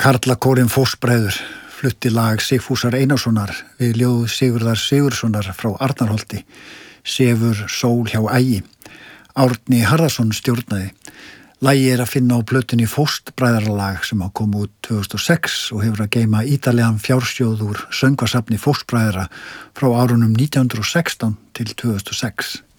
Karlakórinn Fóstbræður flutti lag Sigfúsar Einarssonar við ljóð Sigurðar Sigurðssonar frá Arnarholti, Sefur sól hjá ægi. Árni Harðarson stjórnaði. Lagið er að finna á plötunni Fóstbræðralag sem á kom út 2006 og hefur að geyma ítarlegan fjársjóð úr söngvasafni Fóstbræðra frá árunum 1916 til 2006.